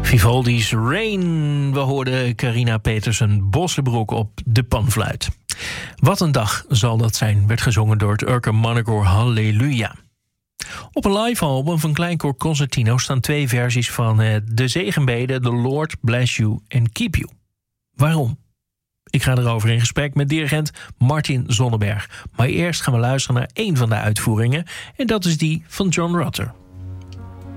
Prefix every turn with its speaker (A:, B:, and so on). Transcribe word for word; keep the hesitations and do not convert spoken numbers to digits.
A: Vivaldi's Rain. We hoorden Carina Petersen Bossenbroek op de panfluit. Wat een dag zal dat zijn, werd gezongen door het Urker mannenkoor Halleluja. Op een live album van Kleinkoor Concertino staan twee versies van uh, de zegenbeden The Lord Bless You and Keep You. Waarom? Ik ga erover in gesprek met dirigent Martin Zonneberg. Maar eerst gaan we luisteren naar één van de uitvoeringen en dat is die van John Rutter.